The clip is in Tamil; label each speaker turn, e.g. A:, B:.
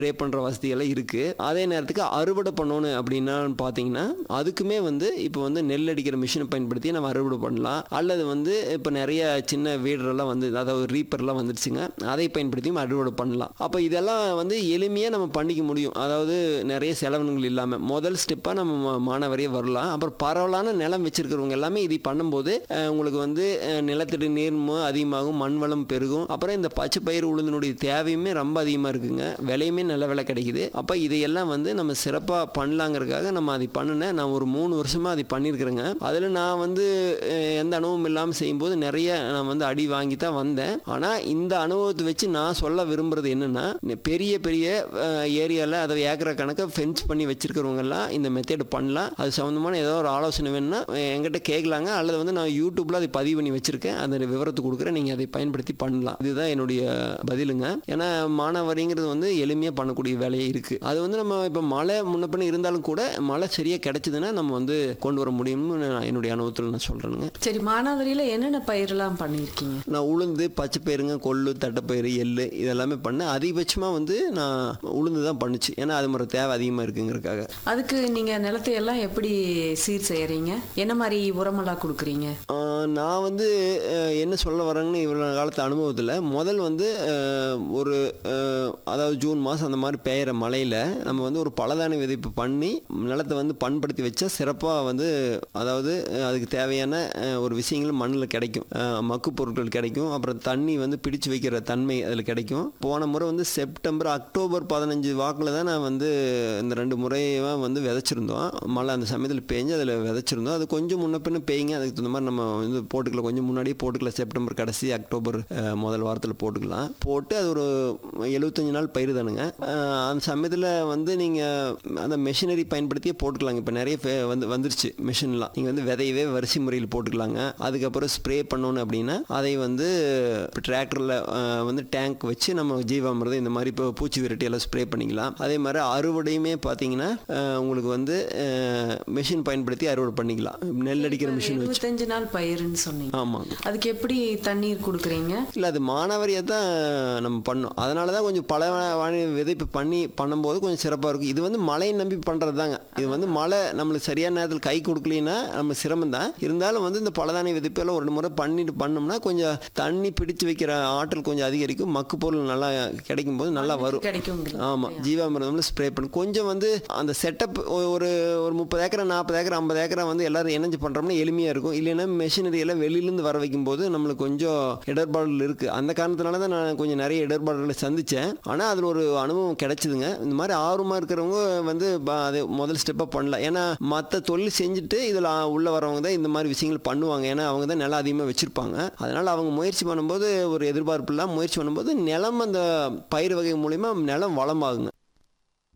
A: ஸ்ப்ரே பண்ணுற வசதியெல்லாம் இருக்குது. அதே நேரத்துக்கு அறுவடை பண்ணணும் அப்படின்னா பார்த்தீங்கன்னா அதுக்குமே வந்து இப்போ வந்து நெல் அடிக்கிற மிஷினை பயன்படுத்தி நம்ம அறுவடை பண்ணலாம். அல்லது வந்து இப்போ நிறைய சின்ன வீடரெல்லாம் வந்து அதாவது ரீப்பர்லாம் வந்துடுச்சுங்க, அதை பயன்படுத்தியும் அறுவடை பண்ணலாம். அப்போ இதெல்லாம் வந்து எளிமையாக நம்ம பண்ணிக்க முடியும். அதாவது நிறைய செலவுகள் இல்லாமல் முதல் ஸ்டெப்பாக நம்ம மானாவாரியே வரலாம். அப்புறம் பரவலான நிலம் வச்சிருக்கிறவங்க எல்லாமே இதை பண்ணும்போது உங்களுக்கு வந்து நிலத்தடி நீர்மு அதிகமாகும், மண் வளம் பெருகும். அப்புறம் இந்த பச்சை பயிர் உளுந்தினுடைய தேவையுமே ரொம்ப அதிகமாக இருக்குங்க, விலையுமே நல்ல விலை கிடைக்குது. அப்போ இதையெல்லாம் வந்து நம்ம சிறப்பாக பண்ணலாங்கிறதுக்காக நம்ம அதை பண்ணினேன். நான் ஒரு 3 வருஷமாக அதை பண்ணியிருக்கிறேங்க. அதில் நான் வந்து எந்த அனுபவம் இல்லாமல் செய்யும்போது நிறைய நான் வந்து அடி வாங்கி தான் வந்தேன். ஆனால் இந்த அனுபவத்தை வச்சு நான் சொல்ல விரும்புகிறது என்னென்னா, பெரிய பெரிய ஏரியாவில் அதை ஏக்கரை கணக்கை ஃபென்ஸ் பண்ணி வச்சுருக்கிறவங்கெல்லாம் இந்த மெத்தேடு பண்ணலாம். அது சம்மந்தமான ஏதோ ஒரு ஆலோசனை வேணும்னா என்கிட்ட கேட்கலாங்க. அல்லது வந்து நான் யூடியூப்பில் அதை பதிவு பண்ணி வச்சுருக்கேன், அந்த விவரத்தை கொடுக்குறேன், நீங்கள் அதை பயன்படுத்தி பண்ணலாம். இதுதான் என்னுடைய பதிலுங்க. ஏன்னா மானாவாரிங்கிறது வந்து எளிமையாக பண்ணக்கூடிய வேலையே இருக்குது. அது வந்து நம்ம இப்போ மழை முன்னப்பின்னு இருந்தாலும் கூட மழை சரியாக கிடைச்சதுன்னா நம்ம வந்து கொண்டு வர முடியும்னு என்னுடைய அனுபவத்தில் நான் சொல்கிறேனுங்க.
B: சரி, மானாவாரியில் என்னென்ன பயிரெல்லாம் பண்ணியிருக்கீங்க?
A: நான் உளுந்து, பச்சை பயிருங்க, கொள்ளு, தட்டைப்பயிறு, எள்ளு இதெல்லாமே பண்ணேன். அதிகபட்சமாக வந்து நான் உளுந்து தான் பண்ணுச்சு, ஏன்னா அது மாதிரி தேவை அதிகமாக இருக்குங்கிறதுக்காக.
B: அதுக்கு நீங்கள் நிலத்தை எல்லாம் எப்படி சீர் செய்கிறீங்க? என்ன மாதிரி உரமெல்லாம் கொடுக்குறீங்க?
A: நான் வந்து என்ன சொல்ல வரேங்கன்னு இவ்வளோ காலத்து அனுபவத்தில் முதல் வந்து ஒரு அதாவது ஜூன் மாதம் அந்த மாதிரி பெய்கிற மழையில் நம்ம வந்து ஒரு பலதானிய விதைப்பு பண்ணி நிலத்தை வந்து பண்படுத்தி வச்சா சிறப்பாக வந்து அதாவது அதுக்கு தேவையான ஒரு விஷயங்கள் மண்ணில் கிடைக்கும், மக்கு பொருட்கள் கிடைக்கும். அப்புறம் தண்ணி வந்து பிடிச்சு வைக்கிற தன்மை அதில் கிடைக்கும். போன முறை வந்து செப்டம்பர் அக்டோபர் 15 வாக்கில் தான் நான் வந்து இந்த 2 முறையாக வந்து விதைச்சிருந்தோம். மழை அந்த சமயத்தில் பெஞ்சு அதில் விதைச்சிருந்தோம். அது கொஞ்சம் முன்ன பின்ன பெய்யுங்க, அதுக்கு தகுந்த மாதிரி நம்ம வந்து போட்டுக்கலாம், கொஞ்சம் முன்னாடியே போட்டுக்கலாம். செப்டம்பர் கடைசி அக்டோபர் முதல் வாரத்தில் போட்டுக்கலாம். போட்டு அது ஒரு 75 நாள் பயிர் தானுங்க. அந்த சமயத்தில் வந்து நீங்கள் அந்த மெஷினரி பயன்படுத்தியே போட்டுக்கலாங்க. இப்போ நிறைய வந்துருச்சு மிஷின்லாம். நீங்கள் வந்து விதையவே வரிசை முறையில் போட்டுக்கலாங்க. அதுக்கப்புறம் ஸ்ப்ரே பண்ணணும் அப்படின்னா அதை வந்து இப்போ டிராக்டரில் வந்து டேங்க் வச்சு நம்ம ஜீவாமிர்தம் இந்த மாதிரி இப்போ பூச்சி விரட்டி எல்லாம் ஸ்ப்ரே பண்ணிக்கலாம். அதே மாதிரி அறுவடையுமே பார்த்தீங்கன்னா உங்களுக்கு வந்து மிஷின் பயன்படுத்தி அறுவடை பண்ணிக்கலாம். நெல் அடிக்கிற மிஷின் வச்சு
B: 75 நாள் பயிர்னு சொன்னீங்க.
A: ஆமாங்க.
B: அதுக்கு எப்படி தண்ணீர் கொடுக்குறீங்க? இல்லை,
A: அது மானாவாரியாக தான் நம்ம பண்ணோம். அதனால தான் கொஞ்சம் பல விதைப்பு பண்ணும்போது கொஞ்சம் சிறப்பாக இருக்கும். இது வந்து மழையை நம்பி பண்ணுறது தாங்க. இது வந்து மழை நம்மளுக்கு சரியான நேரத்தில் கை கொடுக்கலன்னா நம்ம சிரமம் தான். இருந்தாலும் வந்து இந்த பலதானிய விதைப்பெல்லாம் ஒரு முறை பண்ணோம்னா கொஞ்சம் தண்ணி பிடிச்சு வைக்கிற ஆற்றல் கொஞ்சம் அதிகரிக்கும், மக்கு பொருள் நல்லா கிடைக்கும் போது நல்லா வரும். ஆமாம், ஜீவாமிர்தம்ல ஸ்ப்ரே பண்ணி கொஞ்சம் வந்து அந்த செட்டப் ஒரு 30 ஏக்கரா 40 ஏக்கரா 50 ஏக்கரா வந்து எல்லாரும் இணைஞ்சு பண்ணுறோம்னா எளிமையாக இருக்கும். இல்லைன்னா மெஷினரி எல்லாம் வெளியிலேருந்து வர வைக்கும்போது நம்மளுக்கு கொஞ்சம் இடர்பாடுகள் இருக்குது. அந்த காரணத்தினால தான் நான் கொஞ்சம் நிறைய இடர்பாடுகளை சந்தித்தேன். ஆனால் அதில் ஒரு அனுபவம் கிடைச்சிதுங்க. இந்த மாதிரி ஆர்வமாக இருக்கிறவங்க வந்து அது முதல் ஸ்டெப்பாக பண்ணலாம். ஏன்னா மற்ற தொழில் செஞ்சுட்டு இதில் உள்ளே வரவங்க தான் இந்த மாதிரி விஷயங்கள் பண்ணுவாங்க. ஏன்னா அவங்க தான் நிலம் அதிகமாக வச்சுருப்பாங்க. அதனால் அவங்க முயற்சி பண்ணும்போது ஒரு எதிர்பார்ப்பு இல்லாமல் முயற்சி பண்ணும்போது நிலம் அந்த பயிர் வகை மூலிமா நிலம் வளமாகுங்க.